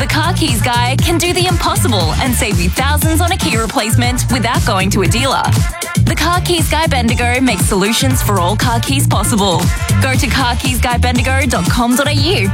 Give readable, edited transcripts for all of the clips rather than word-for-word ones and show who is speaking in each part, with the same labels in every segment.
Speaker 1: The Car Keys Guy can do the impossible and save you thousands on a key replacement without going to a dealer. The Car Keys Guy Bendigo makes solutions for all car keys possible. Go to carkeysguybendigo.com.au.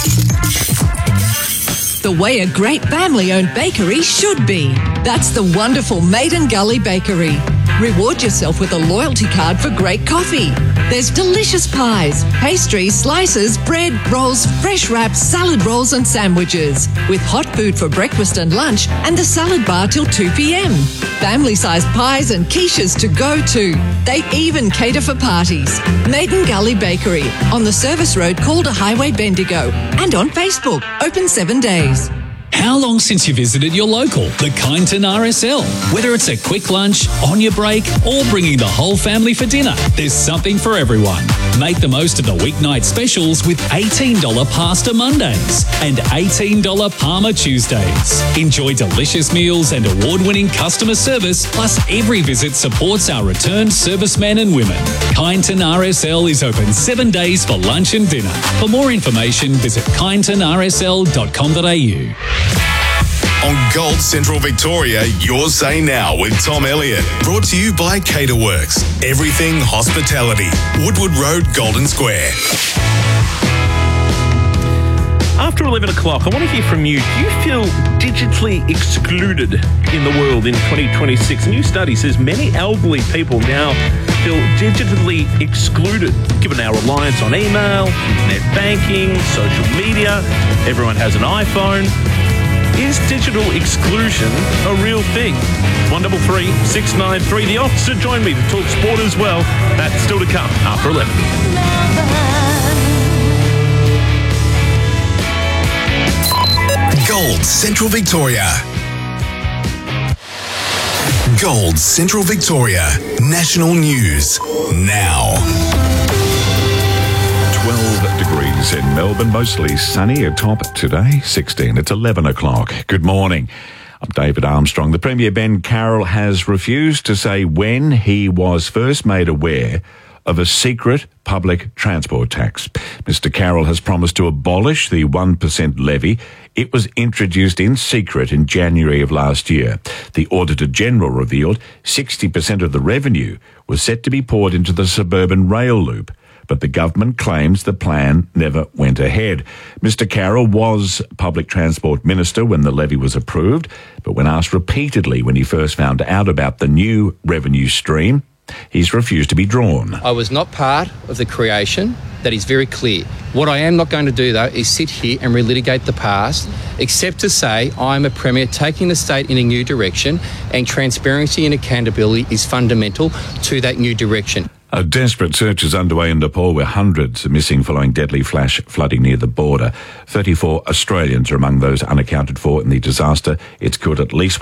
Speaker 2: The way a great family-owned bakery should be. That's the wonderful Maiden Gully Bakery. Reward yourself with a loyalty card for great coffee. There's delicious pies, pastries, slices, bread, rolls, fresh wraps, salad rolls and sandwiches. With hot food for breakfast and lunch and the salad bar till 2 p.m. Family-sized pies and quiches to go to. They even cater for parties. Maiden Gully Bakery on the service road Calder Highway, Bendigo. And on Facebook. Open 7 days.
Speaker 3: How long since you visited your local, the Kyneton RSL? Whether it's a quick lunch, on your break, or bringing the whole family for dinner, there's something for everyone. Make the most of the weeknight specials with $18 Pasta Mondays and $18 Parma Tuesdays. Enjoy delicious meals and award-winning customer service, plus every visit supports our returned servicemen and women. Kyneton RSL is open 7 days for lunch and dinner. For more information, visit kynetonrsl.com.au.
Speaker 4: On Gold Central Victoria, Your Say Now with Tom Elliott. Brought to you by Caterworks. Everything hospitality. Woodward Road, Golden Square.
Speaker 5: After 11 o'clock, I want to hear from you. Do you feel digitally excluded in the world in 2026? A new study says many elderly people now feel digitally excluded, given our reliance on email, internet banking, social media. Everyone has an iPhone. Is digital exclusion a real thing? 133 693. The officer joined me to talk sport as well. That's still to come after 11.
Speaker 4: Gold Central Victoria. Gold Central Victoria. National News now.
Speaker 6: 12 degrees in Melbourne, mostly sunny, atop today, 16. It's 11 o'clock. Good morning. I'm David Armstrong. The Premier Ben Carroll has refused to say when he was first made aware of a secret public transport tax. Mr. Carroll has promised to abolish the 1% levy. It was introduced in secret in January of last year. The Auditor General revealed 60% of the revenue was set to be poured into the suburban rail loop, but the government claims the plan never went ahead. Mr. Carroll was Public Transport Minister when the levy was approved, but when asked repeatedly when he first found out about the new revenue stream, he's refused to be drawn.
Speaker 7: I was not part of the creation. That is very clear. What I am not going to do, though, is sit here and relitigate the past, except to say I'm a Premier taking the state in a new direction, and transparency and accountability is fundamental to that new direction.
Speaker 6: A desperate search is underway in Nepal where hundreds are missing following deadly flash flooding near the border. 34 Australians are among those unaccounted for in the disaster. It's killed at least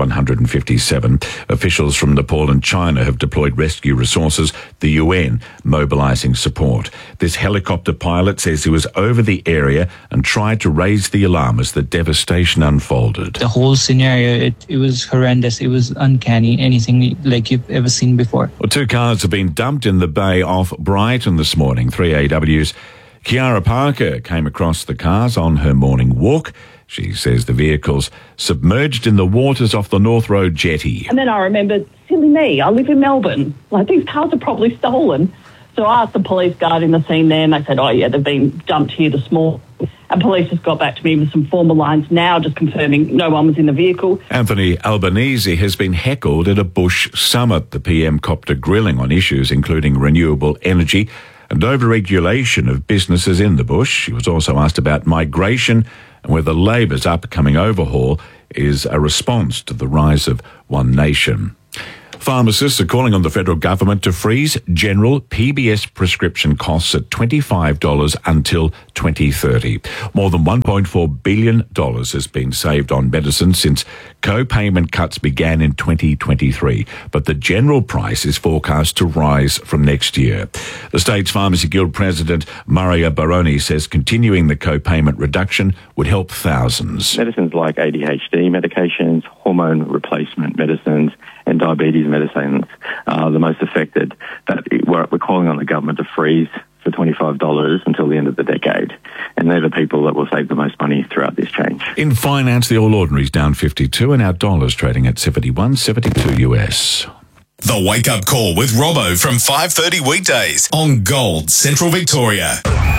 Speaker 6: 157. Officials from Nepal and China have deployed rescue resources, the UN mobilising support. This helicopter pilot says he was over the area and tried to raise the alarm as the devastation unfolded.
Speaker 8: The whole scenario, it was horrendous. It was uncanny, anything like you've ever seen before.
Speaker 6: Well, 2 cars have been dumped in the bay off Brighton this morning. 3AW's Kiara Parker came across the cars on her morning walk. She says the vehicles submerged in the waters off the North Road jetty.
Speaker 9: And then I remembered, silly me, I live in Melbourne. Like, these cars are probably stolen. So I asked the police guard in the scene there, and they said, oh, yeah, they've been dumped here this morning. And police just got back to me with some formal lines now, just confirming no one was in the vehicle.
Speaker 6: Anthony Albanese has been heckled at a Bush summit. The PM copped a grilling on issues including renewable energy and over-regulation of businesses in the bush. He was also asked about migration and whether Labor's upcoming overhaul is a response to the rise of One Nation. Pharmacists are calling on the federal government to freeze general PBS prescription costs at $25 until 2030. More than $1.4 billion has been saved on medicine since co-payment cuts began in 2023, but the general price is forecast to rise from next year. The State's Pharmacy Guild President Maria Baroni says continuing the co-payment reduction would help thousands.
Speaker 10: Medicines like ADHD medications, hormone replacement medicines, and diabetes medicines are the most affected. But we're calling on the government to freeze for $25 until the end of the decade. And they're the people that will save the most money throughout this change.
Speaker 6: In finance, the All Ordinary's down 52 and our dollar's trading at 71.72 US.
Speaker 4: The Wake Up Call with Robbo from 5:30 weekdays on Gold Central Victoria.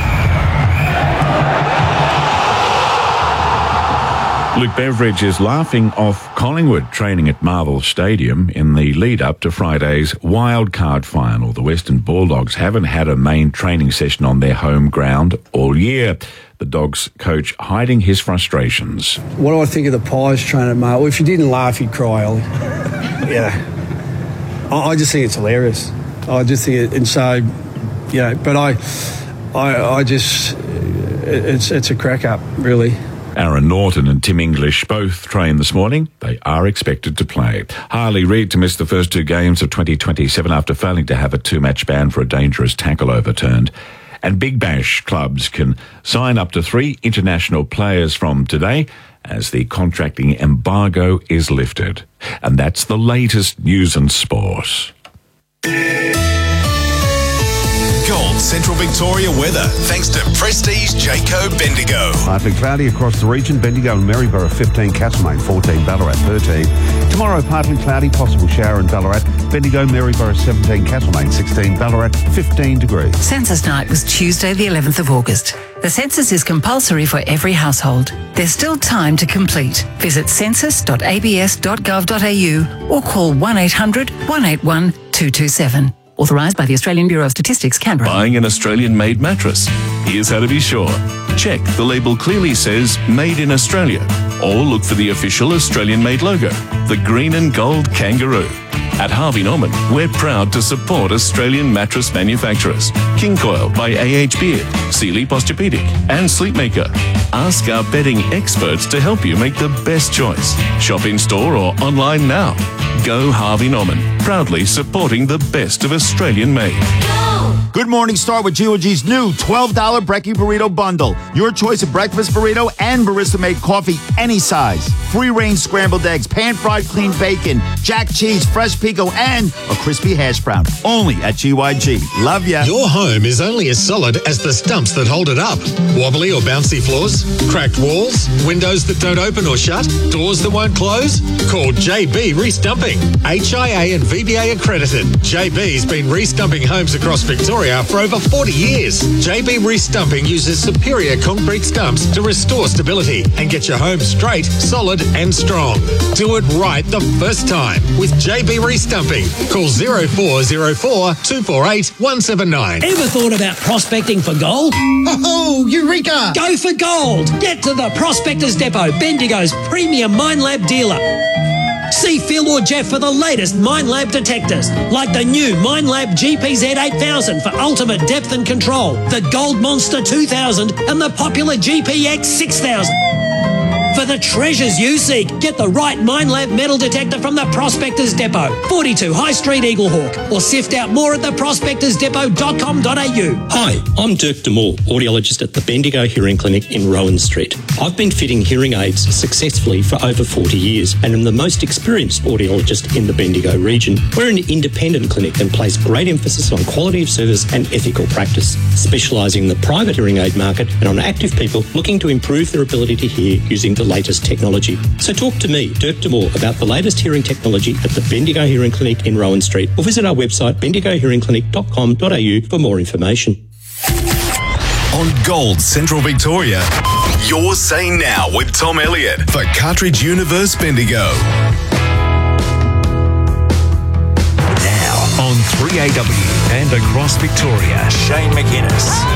Speaker 6: Luke Beveridge is laughing off Collingwood training at Marvel Stadium in the lead-up to Friday's wildcard final. The Western Bulldogs haven't had a main training session on their home ground all year. The Dogs coach hiding his frustrations.
Speaker 11: What do I think of the Pies training at Marvel? If you didn't laugh, you'd cry, Ollie. Yeah. I just think it's hilarious. I just think it, and so, you know, but I just, it's a crack up, really.
Speaker 6: Aaron Norton and Tim English both trained this morning. They are expected to play. Harley Reid to miss the first 2 games of 2027 after failing to have a 2-match ban for a dangerous tackle overturned. And Big Bash clubs can sign up to 3 international players from today as the contracting embargo is lifted. And that's the latest news and sport.
Speaker 4: Gold Central Victoria weather, thanks to Prestige Jayco Bendigo.
Speaker 12: Partly cloudy across the region. Bendigo and Maryborough 15, Castlemaine 14, Ballarat 13. Tomorrow partly cloudy, possible shower in Ballarat. Bendigo, Maryborough 17, Castlemaine 16, Ballarat 15 degrees.
Speaker 13: Census night was Tuesday the 11th of August. The census is compulsory for every household. There's still time to complete. Visit census.abs.gov.au or call 1800 181 227. Authorised by the Australian Bureau of Statistics, Canberra.
Speaker 14: Buying an Australian-made mattress? Here's how to be sure. Check the label clearly says Made in Australia, or look for the official Australian-made logo, the green and gold kangaroo. At Harvey Norman, we're proud to support Australian mattress manufacturers. King Coil by A.H. Beard, Sealy Posturepedic and Sleepmaker. Ask our bedding experts to help you make the best choice. Shop in-store or online now. Go Harvey Norman, proudly supporting the best of Australian-made.
Speaker 15: Good morning, start with GOG's new $12 Brekkie Burrito Bundle. Your choice of breakfast burrito and barista-made coffee, any size. Free-range scrambled eggs, pan-fried clean bacon, jack cheese, fresh pico, and a crispy hash brown. Only at GYG. Love ya.
Speaker 16: Your home is only as solid as the stumps that hold it up. Wobbly or bouncy floors? Cracked walls? Windows that don't open or shut? Doors that won't close? Call JB Restumping. HIA and VBA accredited. JB's been restumping homes across Victoria for over 40 years. JB Restumping uses superior concrete stumps to restore stability and get your home straight, solid and strong. Do it right the first time with JB Restumping. Call 0404 248 179.
Speaker 17: Ever thought about prospecting for gold?
Speaker 18: Oh, Eureka!
Speaker 17: Go for gold! Get to the Prospectors Depot, Bendigo's premium Minelab dealer. See Phil or Jeff for the latest Minelab detectors, like the new Minelab GPZ 8000 for ultimate depth and control, the Gold Monster 2000 and the popular GPX 6000. For the treasures you seek, get the right Minelab metal detector from the Prospectors Depot, 42 High Street, Eaglehawk, or sift out more at theprospectorsdepot.com.au.
Speaker 19: Hi, I'm Dirk de Moore, audiologist at the Bendigo Hearing Clinic in Rowan Street. I've been fitting hearing aids successfully for over 40 years and am the most experienced audiologist in the Bendigo region. We're an independent clinic and place great emphasis on quality of service and ethical practice, specialising in the private hearing aid market and on active people looking to improve their ability to hear using the latest technology. So talk to me, Dirk de Moore, about the latest hearing technology at the Bendigo Hearing Clinic in Rowan Street, or visit our website bendigohearingclinic.com.au for more information.
Speaker 4: On Gold Central Victoria, Your Say Now with Tom Elliott for Cartridge Universe Bendigo.
Speaker 20: Now on 3AW and across Victoria, Shane McInnes.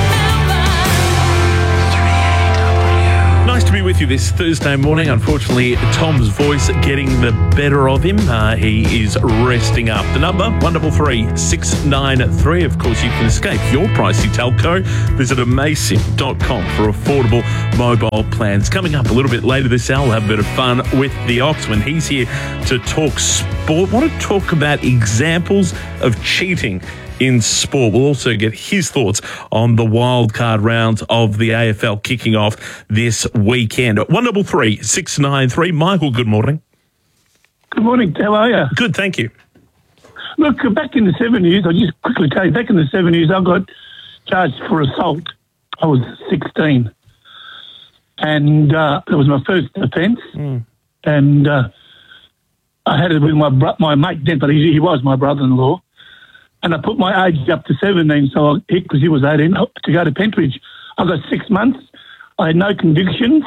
Speaker 5: Nice to be with you this Thursday morning. Unfortunately, Tom's voice getting the better of him. He is resting up. The number, 133 693. Of course, you can escape your pricey telco. Visit amazing.com for affordable mobile plans. Coming up a little bit later this hour, we'll have a bit of fun with the Oxman. He's here to talk sport. I want to talk about examples of cheating in sport. We'll also get his thoughts on the wildcard rounds of the AFL kicking off this weekend. 133 693. Michael, good morning.
Speaker 21: Good morning. How are you?
Speaker 5: Good, thank you.
Speaker 21: Look, back in the 70s, I'll just quickly tell you, back in the 70s, I got charged for assault. I was 16. And it was my first offence. And I had it with my mate then, but he was my brother-in-law. And I put my age up to 17, so because he was 18, to go to Pentridge. I got 6 months. I had no convictions.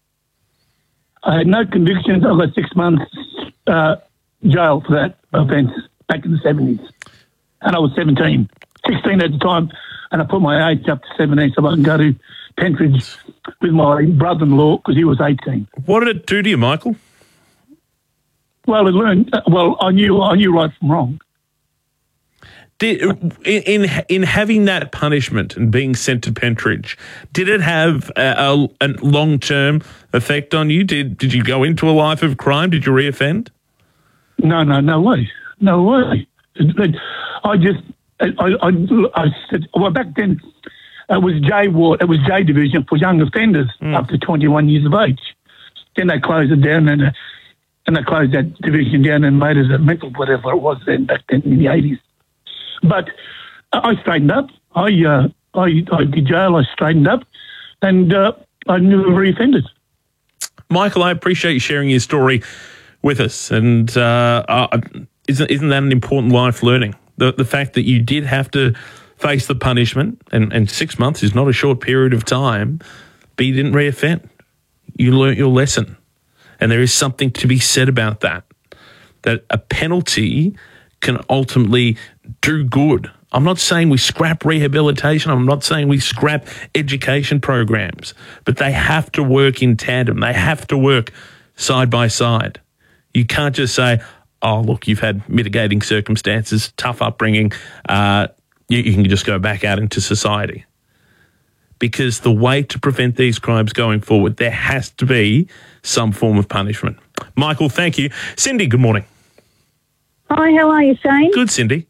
Speaker 21: I got 6 months jail for that offence back in the 70s. And I was 16 at the time, and I put my age up to 17 so I can go to Pentridge with my brother-in-law because he was 18.
Speaker 5: What did it do to you, Michael?
Speaker 21: Well, I knew right from wrong.
Speaker 5: In having that punishment and being sent to Pentridge, did it have a long-term effect on you? Did you go into a life of crime? Did you reoffend?
Speaker 21: No way. I said, well, back then it was J Ward, it was J Division for young offenders up to 21 years of age. Then they closed it down and they closed that division down and made it a mental whatever it was then back then in the 80s. But I straightened up. I did jail. I straightened up, and I never reoffended.
Speaker 5: Michael, I appreciate you sharing your story with us, and isn't that an important life learning? The fact that you did have to face the punishment, and 6 months is not a short period of time, but you didn't reoffend. You learnt your lesson, and there is something to be said about that. That a penalty can ultimately do good. I'm not saying we scrap rehabilitation. I'm not saying we scrap education programs, but they have to work in tandem. They have to work side by side. You can't just say, oh, look, you've had mitigating circumstances, tough upbringing, you can just go back out into society. Because the way to prevent these crimes going forward, there has to be some form of punishment. Michael, thank you. Cindy, good morning.
Speaker 1: Hi, how are you, Shane?
Speaker 5: Good, Cindy.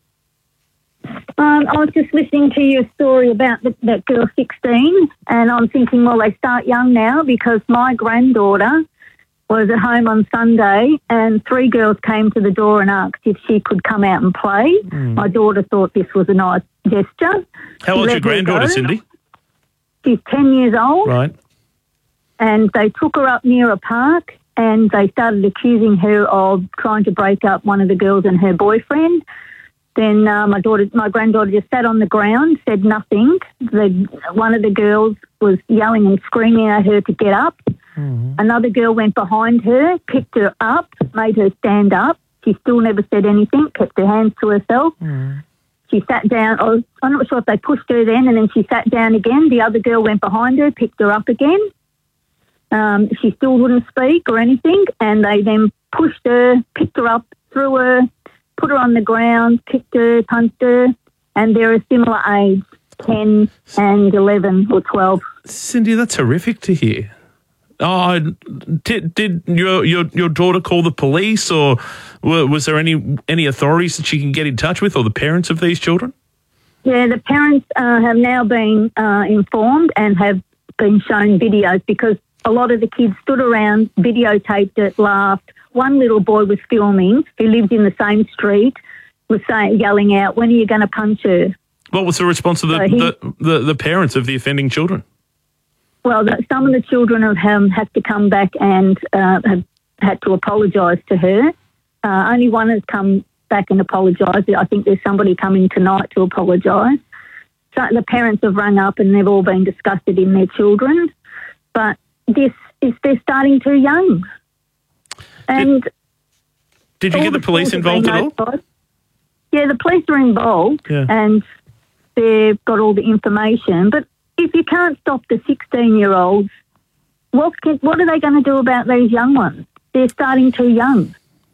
Speaker 1: I was just listening to your story about that girl 16, and I'm thinking, well, they start young now, because my granddaughter was at home on Sunday and 3 girls came to the door and asked if she could come out and play. My daughter thought this was a nice gesture.
Speaker 5: How old's your granddaughter, Cindy?
Speaker 1: She's 10 years old.
Speaker 5: Right.
Speaker 1: And they took her up near a park and they started accusing her of trying to break up one of the girls and her boyfriend. Then my granddaughter just sat on the ground, said nothing. One of the girls was yelling and screaming at her to get up. Another girl went behind her, picked her up, made her stand up. She still never said anything, kept her hands to herself. She sat down. I'm not sure if they pushed her then, and then she sat down again. The other girl went behind her, picked her up again. She still wouldn't speak or anything, and they then pushed her, picked her up, threw her, put her on the ground, kicked her, punched her, and they're a similar age, 10 and 11 or 12.
Speaker 5: Cindy, that's horrific to hear. Oh, did your daughter call the police, or was there any authorities that she can get in touch with, or the parents of these children?
Speaker 1: Yeah, the parents have now been informed and have been shown videos, because a lot of the kids stood around, videotaped it, laughed. One little boy was filming, who lived in the same street, was yelling out, "When are you going to punch her?" What was the response of
Speaker 5: the parents of the offending children?
Speaker 1: Well, some of the children have had to come back and have had to apologise to her. Only one has come back and apologised. I think there's somebody coming tonight to apologise. So the parents have rung up and they've all been disgusted in their children. But they're starting too young. And
Speaker 5: did you get the police involved at all?
Speaker 1: Yeah, the police are involved and they've got all the information. But if you can't stop the 16-year-olds, what are they going to do about these young ones? They're starting too young.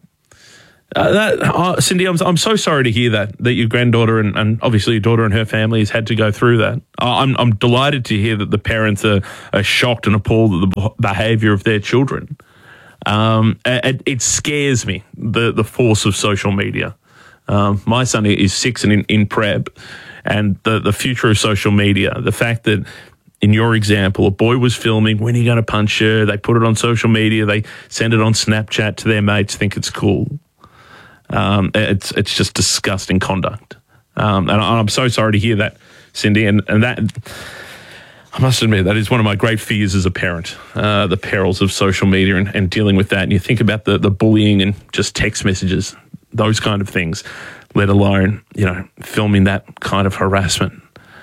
Speaker 5: Cindy, I'm so sorry to hear that your granddaughter and obviously your daughter and her family has had to go through that. I'm delighted to hear that the parents are shocked and appalled at the behaviour of their children. It scares me, the force of social media. My son is 6 and in prep, and the future of social media, the fact that in your example, a boy was filming, when are you going to punch her? They put it on social media, they send it on Snapchat to their mates, think it's cool. It's just disgusting conduct. And I'm so sorry to hear that Cindy, and that, I must admit, that is one of my great fears as a parent, the perils of social media and dealing with that. And you think about the bullying and just text messages, those kind of things, let alone, filming that kind of harassment.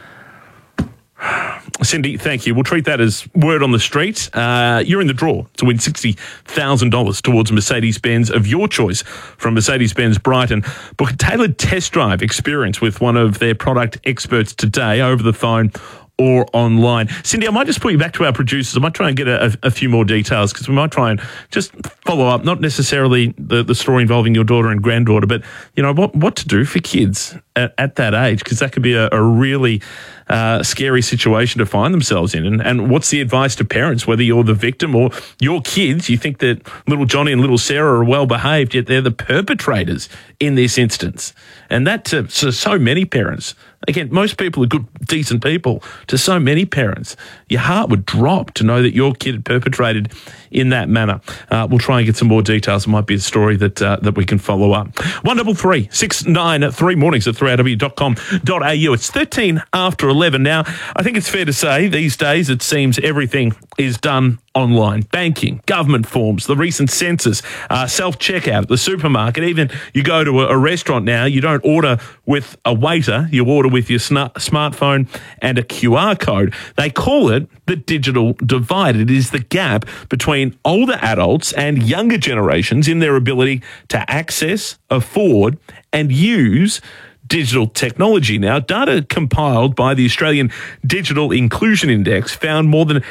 Speaker 5: Cindy, thank you. We'll treat that as word on the street. You're in the draw to win $60,000 towards a Mercedes-Benz of your choice from Mercedes-Benz Brighton. Book a tailored test drive experience with one of their product experts today over the phone or online. Cindy, I might just put you back to our producers. I might try and get a few more details, because we might try and just follow up, not necessarily the story involving your daughter and granddaughter, but what to do for kids at that age, because that could be a really scary situation to find themselves in. And what's the advice to parents, whether you're the victim or your kids? You think that little Johnny and little Sarah are well behaved, yet they're the perpetrators in this instance. And that to so many parents, again, most people are good, decent people. To so many parents, your heart would drop to know that your kid had perpetrated in that manner. We'll try and get some more details. It might be a story that we can follow up. 133 693 mornings at 3AW.com.au. It's 13 after 11 now. I think it's fair to say these days it seems everything is done online. Banking, government forms, the recent census, self-checkout at the supermarket. Even you go to a restaurant now, you don't order with a waiter, you order with your smartphone and a QR code. They call it the digital divide. It is the gap between older adults and younger generations in their ability to access, afford, and use digital technology. Now, data compiled by the Australian Digital Inclusion Index found more than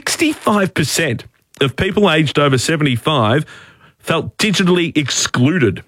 Speaker 5: 65% of people aged over 75 felt digitally excluded.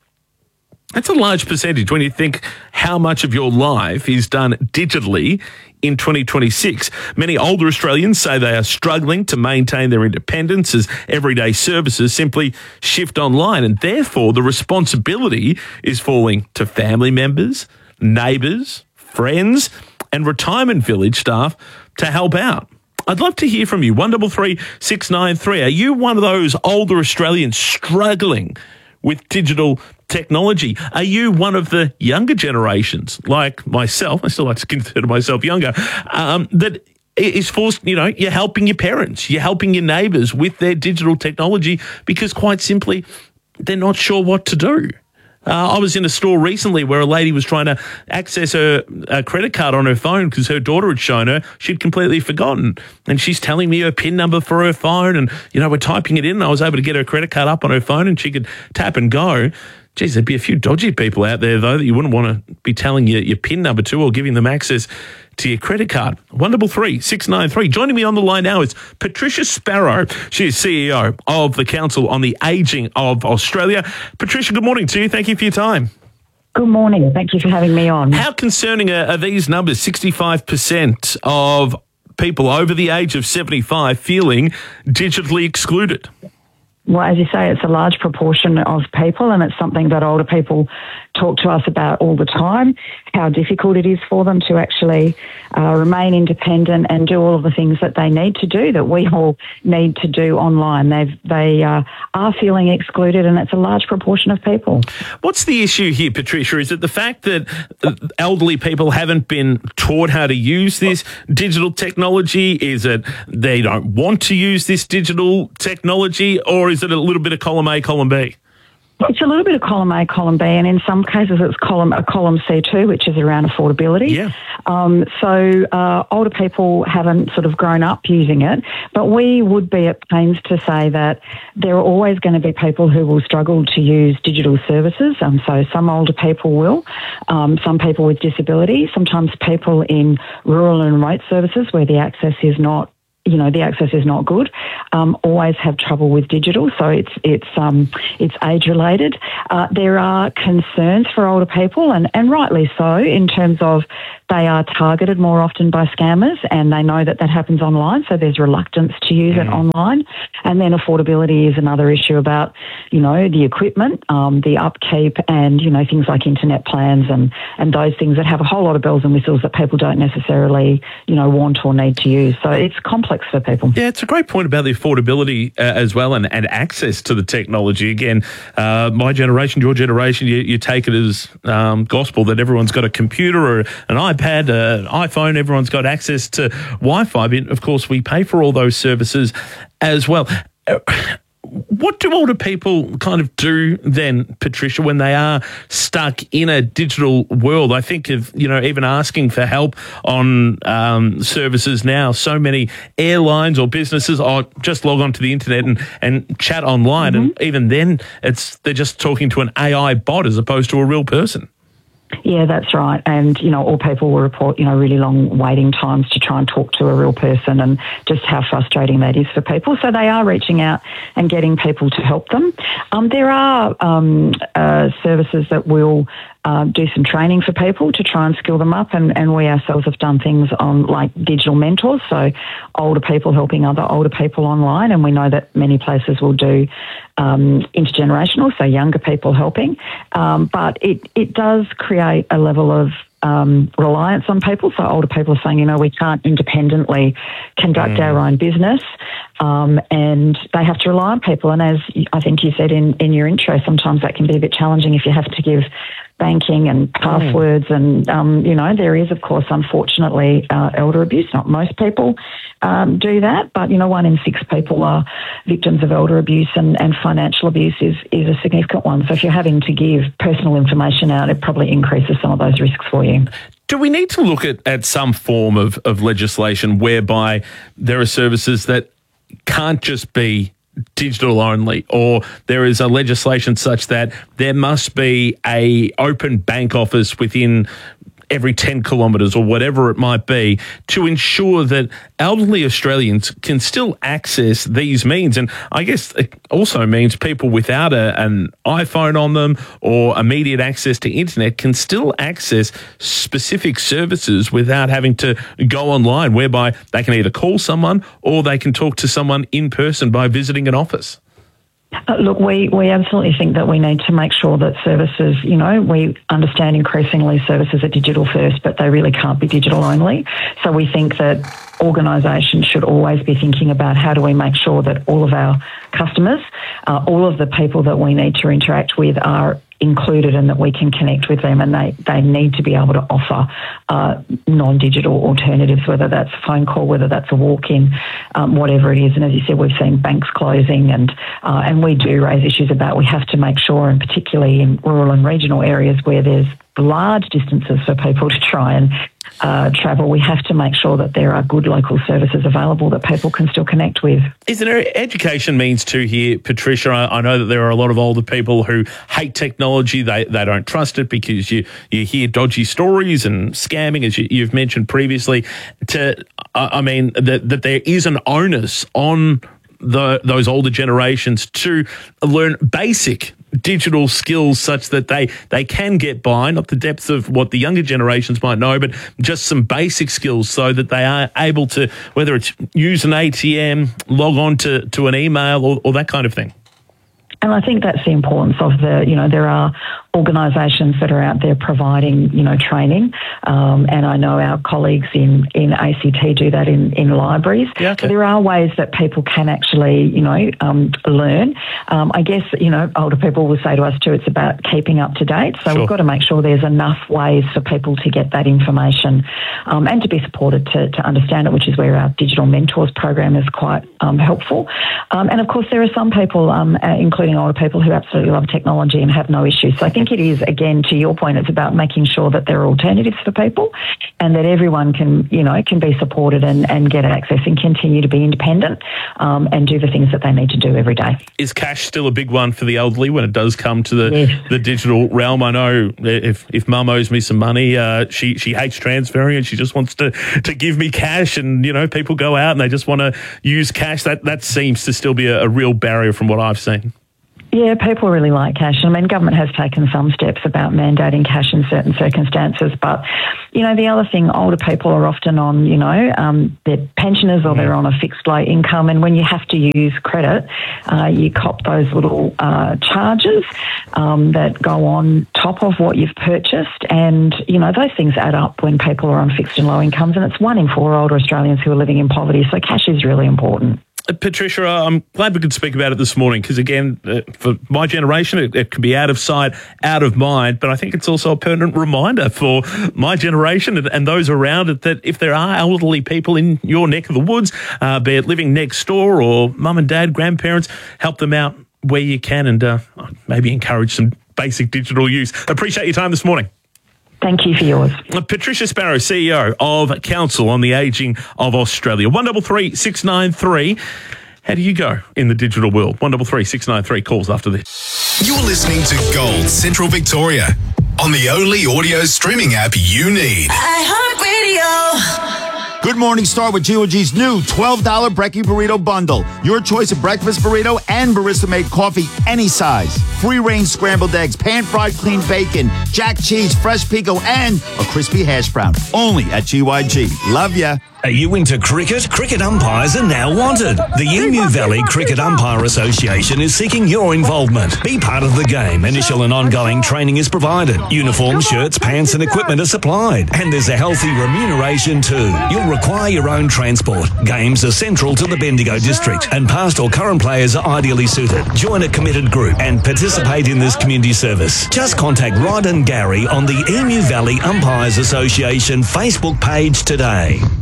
Speaker 5: That's a large percentage when you think how much of your life is done digitally in 2026. Many older Australians say they are struggling to maintain their independence as everyday services simply shift online, and therefore the responsibility is falling to family members, neighbours, friends and retirement village staff to help out. I'd love to hear from you. 133 693. Are you one of those older Australians struggling with digital technology? Are you one of the younger generations, like myself? I still like to consider myself younger, that is forced, you're helping your parents, you're helping your neighbours with their digital technology because quite simply they're not sure what to do. I was in a store recently where a lady was trying to access her credit card on her phone because her daughter had shown her she'd completely forgotten. And she's telling me her PIN number for her phone and, we're typing it in and I was able to get her credit card up on her phone and she could tap and go. Geez, there'd be a few dodgy people out there, though, that you wouldn't want to be telling your PIN number to or giving them access to your credit card. 133 693. Joining me on the line now is Patricia Sparrow. She is CEO of the Council on the Ageing of Australia. Patricia, good morning to you. Thank you for your time.
Speaker 2: Good morning. Thank you for having me on.
Speaker 5: How concerning are these numbers? 65% of people over the age of 75 feeling digitally excluded.
Speaker 2: Well, as you say, it's a large proportion of people, and it's something that older people talk to us about all the time, how difficult it is for them to actually remain independent and do all of the things that they need to do, that we all need to do online. They are feeling excluded, and it's a large proportion of people.
Speaker 5: What's the issue here, Patricia? Is it the fact that elderly people haven't been taught how to use this digital technology? Is it they don't want to use this digital technology? Or is it a little bit of column A, column B?
Speaker 2: It's a little bit of column A, column B, and in some cases it's column C too, which is around affordability.
Speaker 5: Yeah.
Speaker 2: So older people haven't sort of grown up using it, but we would be at pains to say that there are always going to be people who will struggle to use digital services. So some older people will, some people with disability, sometimes people in rural and remote services where the access is not good, always have trouble with digital. So it's age related. There are concerns for older people, and rightly so, in terms of they are targeted more often by scammers, and they know that happens online. So there's reluctance to use it online. And then affordability is another issue about, the equipment, the upkeep, and, things like internet plans and those things that have a whole lot of bells and whistles that people don't necessarily, want or need to use. So it's complex for people.
Speaker 5: Yeah, it's a great point about the affordability as well and access to the technology. Again, my generation, your generation, you take it as gospel that everyone's got a computer or an iPad iPad, an iPhone, everyone's got access to Wi-Fi. But of course, we pay for all those services as well. What do older people kind of do then, Patricia, when they are stuck in a digital world? I think of, even asking for help on services now. So many airlines or businesses just log on to the internet and chat online. And even then, they're just talking to an AI bot as opposed to a real person.
Speaker 2: Yeah, that's right. And, all people will report, really long waiting times to try and talk to a real person, and just how frustrating that is for people. So they are reaching out and getting people to help them. There are services that will do some training for people to try and skill them up, and we ourselves have done things on like digital mentors, so older people helping other older people online, and we know that many places will do intergenerational, so younger people helping, but it does create a level of reliance on people. So older people are saying, we can't independently conduct our own business, and they have to rely on people. And as I think you said in your intro, sometimes that can be a bit challenging if you have to give banking and passwords, and there is, of course, unfortunately, elder abuse. Not most people do that, but 1 in 6 people are victims of elder abuse, and financial abuse is a significant one. So if you're having to give personal information out, it probably increases some of those risks for you.
Speaker 5: Do we need to look at some form of legislation whereby there are services that can't just be digital only, or there is a legislation such that there must be a open bank office within every 10 kilometres or whatever it might be, to ensure that elderly Australians can still access these means? And I guess it also means people without an iPhone on them or immediate access to internet can still access specific services without having to go online, whereby they can either call someone or they can talk to someone in person by visiting an office.
Speaker 2: Look, we absolutely think that we need to make sure that services, we understand increasingly services are digital first, but they really can't be digital only. So we think that organisations should always be thinking about how do we make sure that all of our customers, all of the people that we need to interact with are included and that we can connect with them, and they need to be able to offer non-digital alternatives, whether that's a phone call, whether that's a walk-in, whatever it is. And as you said, we've seen banks closing, and we do raise issues about we have to make sure, and particularly in rural and regional areas where there's large distances for people to try and travel, we have to make sure that there are good local services available that people can still connect with.
Speaker 5: Is there education means too here, Patricia? I know that there are a lot of older people who hate technology. They don't trust it because you hear dodgy stories and scamming, as you've mentioned previously. That there is an onus on those older generations to learn basic digital skills such that they can get by, not the depth of what the younger generations might know, but just some basic skills so that they are able to, whether it's use an ATM, log on to an email or that kind of thing.
Speaker 2: And I think that's the importance of there are organisations that are out there providing, training. And I know our colleagues in ACT do that in libraries. Yeah, okay. So there are ways that people can actually, learn. I guess, older people will say to us too, it's about keeping up to date. So we've got to make sure there's enough ways for people to get that information and to be supported to understand it, which is where our Digital Mentors program is quite helpful. And of course, there are some people, including older people, who absolutely love technology and have no issues. So I think it is, again, to your point, it's about making sure that there are alternatives for people and that everyone can be supported and get access and continue to be independent and do the things that they need to do every day.
Speaker 5: Is cash still a big one for the elderly when it does come to the digital realm? I know if Mum owes me some money, she hates transferring it. She just wants to give me cash, and people go out and they just want to use cash. That seems to still be a real barrier from what I've seen.
Speaker 2: Yeah, people really like cash. I mean, government has taken some steps about mandating cash in certain circumstances. But, the other thing, older people are often on, they're pensioners or they're on a fixed low income. And when you have to use credit, you cop those little charges that go on top of what you've purchased. And, those things add up when people are on fixed and low incomes. And it's 1 in 4 older Australians who are living in poverty. So cash is really important.
Speaker 5: Patricia, I'm glad we could speak about it this morning because, again, for my generation, it can be out of sight, out of mind, but I think it's also a pertinent reminder for my generation and those around it that if there are elderly people in your neck of the woods, be it living next door or mum and dad, grandparents, help them out where you can and maybe encourage some basic digital use. Appreciate your time this morning.
Speaker 2: Thank you for yours.
Speaker 5: Patricia Sparrow, CEO of Council on the Ageing of Australia. 133 693. How do you go in the digital world? 133 693 calls after this.
Speaker 4: You're listening to Gold Central Victoria on the only audio streaming app you need.
Speaker 15: iHeartRadio. Good Morning Star with GOG's new $12 Brekkie Burrito Bundle. Your choice of breakfast burrito and barista-made coffee any size. Free-range scrambled eggs, pan-fried clean bacon, jack cheese, fresh pico, and a crispy hash brown. Only at GYG. Love ya.
Speaker 20: Are you into cricket? Cricket umpires are now wanted. The Emu Valley Cricket Umpire Association is seeking your involvement. Be part of the game. Initial and ongoing training is provided. Uniforms, shirts, pants and equipment are supplied. And there's a healthy remuneration too. You'll require your own transport. Games are central to the Bendigo district and past or current players are ideally suited. Join a committed group and participate in this community service. Just contact Rod and Gary on the Emu Valley Umpires Association Facebook page today.